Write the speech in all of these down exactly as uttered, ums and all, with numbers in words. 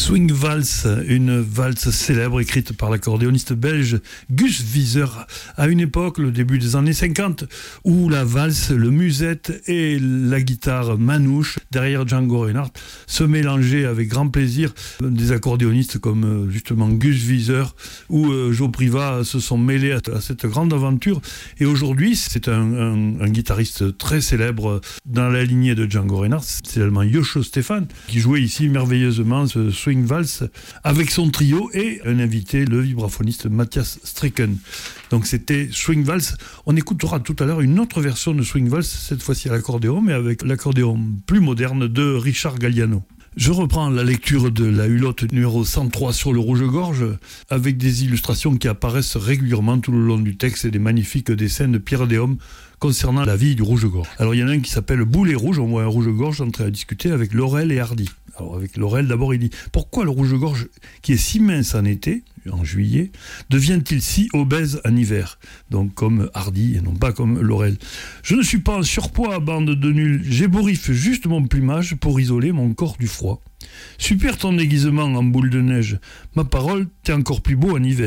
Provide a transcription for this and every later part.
Swing Valse, une valse célèbre écrite par l'accordéoniste belge Gus Visser à une époque, le début des années cinquante, où la valse, le musette et la guitare manouche derrière Django Reinhardt se mélangeaient avec grand plaisir. Des accordéonistes comme justement Gus Visser ou Joe Priva se sont mêlés à cette grande aventure, et aujourd'hui c'est un, un, un guitariste très célèbre dans la lignée de Django Reinhardt, c'est l'allemand Joshua Stephan qui jouait ici merveilleusement ce Swing Valse avec son trio et un invité, le vibraphoniste Matthias Stricken. Donc c'était Swing Valse. On écoutera tout à l'heure une autre version de Swing Valse, cette fois-ci à l'accordéon, mais avec l'accordéon plus moderne de Richard Galliano. Je reprends la lecture de la hulotte numéro cent trois sur le rouge-gorge, avec des illustrations qui apparaissent régulièrement tout le long du texte et des magnifiques dessins de Pierre Déhomme concernant la vie du rouge-gorge. Alors il y en a un qui s'appelle Boulet Rouge, on voit un rouge-gorge en train de discuter avec Laurel et Hardy. Alors avec Laurel, d'abord il dit « Pourquoi le rouge-gorge, qui est si mince en été, en juillet, devient-il si obèse en hiver ?» Donc comme Hardy et non pas comme Laurel. « Je ne suis pas en surpoids, bande de nuls, j'ébouriffe juste mon plumage pour isoler mon corps du froid. Super ton déguisement en boule de neige, ma parole, t'es encore plus beau en hiver. »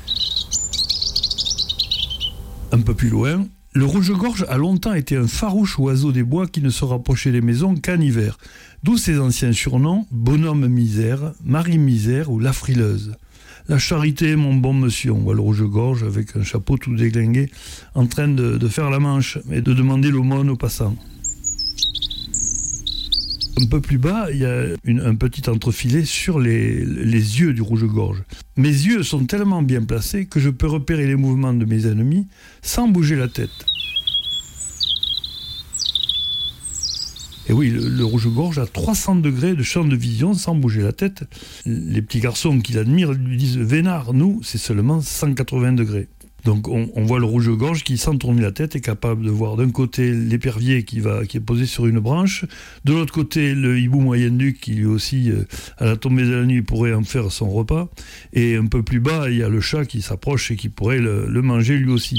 Un peu plus loin, le rouge-gorge a longtemps été un farouche oiseau des bois qui ne se rapprochait des maisons qu'en hiver. D'où ses anciens surnoms, bonhomme misère, Marie misère ou la frileuse. La charité, mon bon monsieur, on voit le rouge-gorge avec un chapeau tout déglingué en train de, de faire la manche et de demander l'aumône aux passants. Un peu plus bas, il y a une, un petit entrefilet sur les, les yeux du rouge-gorge. Mes yeux sont tellement bien placés que je peux repérer les mouvements de mes ennemis sans bouger la tête. Et oui, le, le rouge-gorge a trois cents degrés de champ de vision sans bouger la tête. Les petits garçons qui l'admirent lui disent « Vénard, nous, c'est seulement cent quatre-vingts degrés ». Donc on, on voit le rouge-gorge qui, sans tourner la tête, est capable de voir d'un côté l'épervier qui, va, qui est posé sur une branche, de l'autre côté le hibou moyen-duc qui lui aussi, euh, à la tombée de la nuit, pourrait en faire son repas, et un peu plus bas, il y a le chat qui s'approche et qui pourrait le, le manger lui aussi.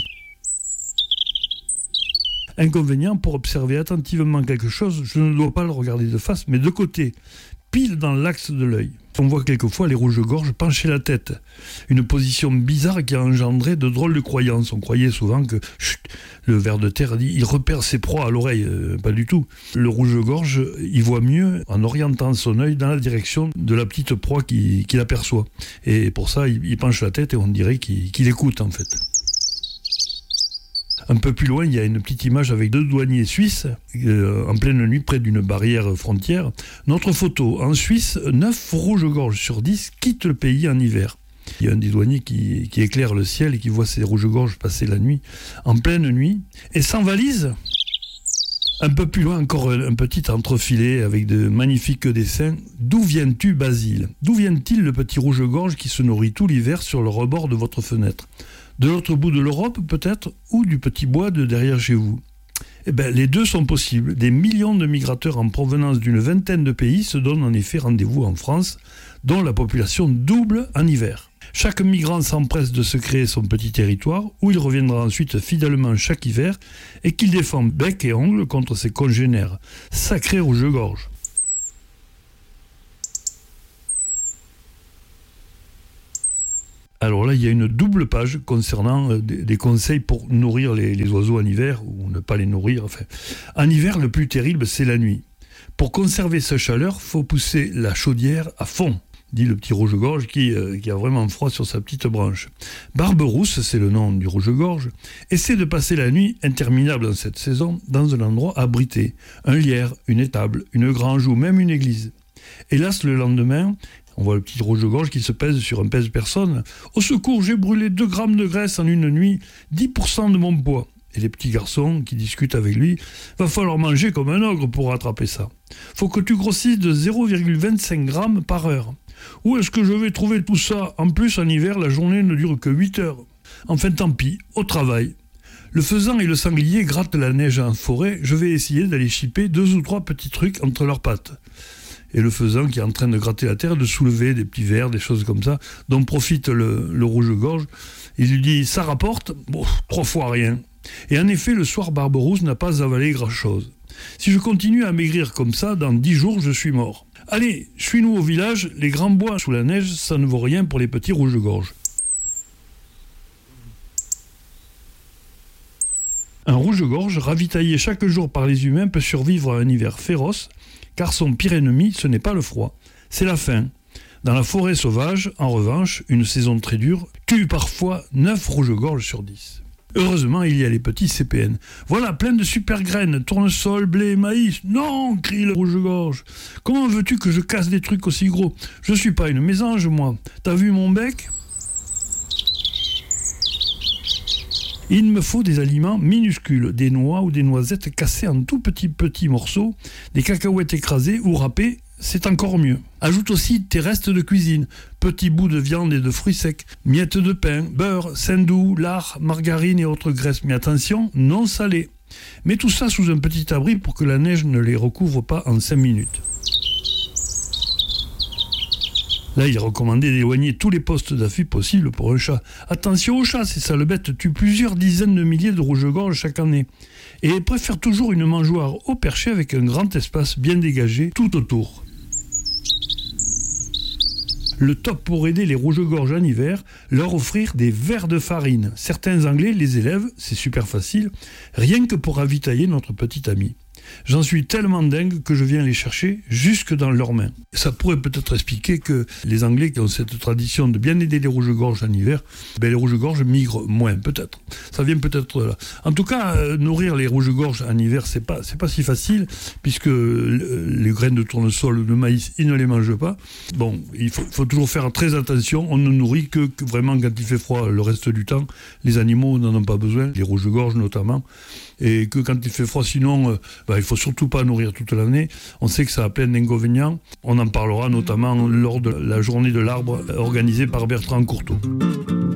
Inconvénient, pour observer attentivement quelque chose, je ne dois pas le regarder de face, mais de côté, pile dans l'axe de l'œil. On voit quelquefois les rouges-gorges pencher la tête. Une position bizarre qui a engendré de drôles de croyances. On croyait souvent que chut, le ver de terre dit il repère ses proies à l'oreille. Euh, pas du tout. Le rouge-gorge, il voit mieux en orientant son œil dans la direction de la petite proie qu'il, qu'il aperçoit. Et pour ça, il, il penche la tête et on dirait qu'il, qu'il écoute en fait. Un peu plus loin, il y a une petite image avec deux douaniers suisses euh, en pleine nuit près d'une barrière frontière. Notre photo, en Suisse, neuf rouges-gorges sur dix quittent le pays en hiver. Il y a un des douaniers qui, qui éclaire le ciel et qui voit ces rouges-gorges passer la nuit, en pleine nuit, et sans valise. Un peu plus loin, encore un petit entrefilet avec de magnifiques dessins. D'où viens-tu, Basile ? D'où vient-il le petit rouge-gorge qui se nourrit tout l'hiver sur le rebord de votre fenêtre ? De l'autre bout de l'Europe, peut-être, ou du petit bois de derrière chez vous. Eh bien, les deux sont possibles. Des millions de migrateurs en provenance d'une vingtaine de pays se donnent en effet rendez-vous en France, dont la population double en hiver. Chaque migrant s'empresse de se créer son petit territoire, où il reviendra ensuite fidèlement chaque hiver, et qu'il défend bec et ongle contre ses congénères. Sacré rouge-gorge. Alors là, il y a une double page concernant euh, des, des conseils pour nourrir les, les oiseaux en hiver, ou ne pas les nourrir. Enfin. En hiver, le plus terrible, c'est la nuit. Pour conserver sa chaleur, il faut pousser la chaudière à fond, dit le petit rouge-gorge qui, euh, qui a vraiment froid sur sa petite branche. Barberousse, c'est le nom du rouge-gorge, essaie de passer la nuit interminable en cette saison dans un endroit abrité. Un lierre, une étable, une grange ou même une église. Hélas, le lendemain, on voit le petit rouge-gorge qui se pèse sur un pèse-personne. « Au secours, j'ai brûlé deux grammes de graisse en une nuit, dix pour cent de mon poids. » Et les petits garçons qui discutent avec lui, « Va falloir manger comme un ogre pour rattraper ça. Faut que tu grossisses de zéro virgule vingt-cinq grammes par heure. Où est-ce que je vais trouver tout ça ? En plus, en hiver, la journée ne dure que huit heures. Enfin, tant pis, au travail. Le faisan et le sanglier grattent la neige en forêt, je vais essayer d'aller chipper deux ou trois petits trucs entre leurs pattes. » Et le faisan qui est en train de gratter la terre, de soulever des petits vers, des choses comme ça, dont profite le, le rouge-gorge. Il lui dit « Ça rapporte ?» Bon, trois fois rien. Et en effet, le soir, Barberousse n'a pas avalé grand-chose. Si je continue à maigrir comme ça, dans dix jours, je suis mort. Allez, suis-nous au village, les grands bois sous la neige, ça ne vaut rien pour les petits rouges-gorges. Un rouge-gorge, ravitaillé chaque jour par les humains, peut survivre à un hiver féroce, car son pire ennemi, ce n'est pas le froid, c'est la faim. Dans la forêt sauvage, en revanche, une saison très dure tue parfois neuf rouges-gorges sur dix. Heureusement, il y a les petits C P N. Voilà, plein de super graines, tournesol, blé, maïs. Non, crie le rouge-gorge. Comment veux-tu que je casse des trucs aussi gros? Je suis pas une mésange, moi. T'as vu mon bec? Il me faut des aliments minuscules, des noix ou des noisettes cassées en tout petits petits morceaux, des cacahuètes écrasées ou râpées, c'est encore mieux. Ajoute aussi tes restes de cuisine, petits bouts de viande et de fruits secs, miettes de pain, beurre, saindoux, lard, margarine et autres graisses, mais attention, non salées. Mets tout ça sous un petit abri pour que la neige ne les recouvre pas en cinq minutes. Là, il est recommandé d'éloigner tous les postes d'affût possibles pour un chat. Attention aux chats, ces sales bêtes tuent plusieurs dizaines de milliers de rouges-gorges chaque année. Et préfèrent toujours une mangeoire au perché avec un grand espace bien dégagé tout autour. Le top pour aider les rouges-gorges en hiver, leur offrir des verres de farine. Certains Anglais les élèvent, c'est super facile, rien que pour ravitailler notre petit ami. J'en suis tellement dingue que je viens les chercher jusque dans leurs mains. Ça pourrait peut-être expliquer que les Anglais qui ont cette tradition de bien aider les rouges-gorges en hiver, ben les rouges-gorges migrent moins, peut-être. Ça vient peut-être là. En tout cas, euh, nourrir les rouges-gorges en hiver, c'est pas, c'est pas si facile, puisque les graines de tournesol ou de maïs, ils ne les mangent pas. Bon, il faut, faut toujours faire très attention. On ne nourrit que, que vraiment quand il fait froid le reste du temps. Les animaux n'en ont pas besoin, les rouges-gorges notamment. Et que quand il fait froid, sinon, euh, bah, il faut surtout pas nourrir toute l'année. On sait que ça a plein d'inconvénients. On en parlera notamment lors de la journée de l'arbre organisée par Bertrand Courteau.